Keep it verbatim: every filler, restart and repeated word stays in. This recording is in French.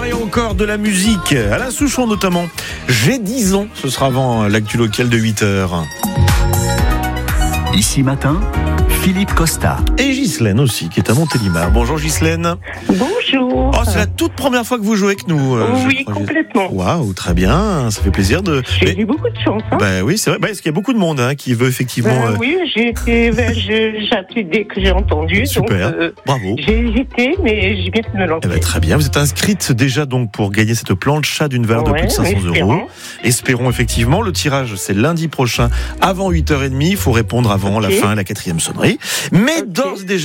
et encore de la musique. Alain Souchon notamment. J'ai dix ans. Ce sera avant l'actu local de huit heures. Ici matin, Philippe Costa. Et Ghislaine aussi, qui est à Montélimar. Bonjour Ghislaine. Bonjour. Oh, c'est la toute première fois que vous jouez avec nous. euh, je Oui, crois. complètement. Waouh, très bien. Ça fait plaisir de. J'ai Mais- eu beaucoup de chance. Hein. Ben oui, c'est vrai. Ben, parce qu'il y a beaucoup de monde hein, qui veut effectivement. Ben euh, oui, j'ai été, ben, je- j'ai appelé dès que j'ai entendu. Super. Donc, euh, Bravo. j'ai hésité, mais j'ai bien fait de me lancer. Eh ben, très bien. Vous êtes inscrite déjà donc pour gagner cette plancha d'une valeur de Ouais, plus de cinq cents espérons. euros. Espérons effectivement. Le tirage, c'est lundi prochain avant huit heures trente. Il faut répondre avant Ok. la fin, la quatrième sonnerie. Mais Ok. d'ores et déjà,